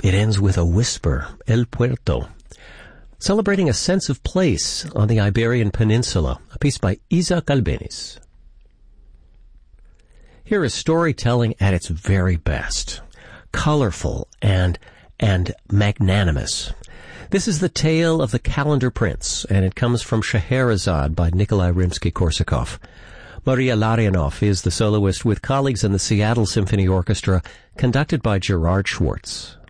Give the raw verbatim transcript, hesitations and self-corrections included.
It ends with a whisper, El Puerto, celebrating a sense of place on the Iberian Peninsula, a piece by Isaac Albeniz. Here is storytelling at its very best, colorful and and magnanimous. This is the tale of the Calendar Prince, and it comes from Scheherazade by Nikolai Rimsky-Korsakov. Maria Larionov is the soloist with colleagues in the Seattle Symphony Orchestra, conducted by Gerard Schwartz.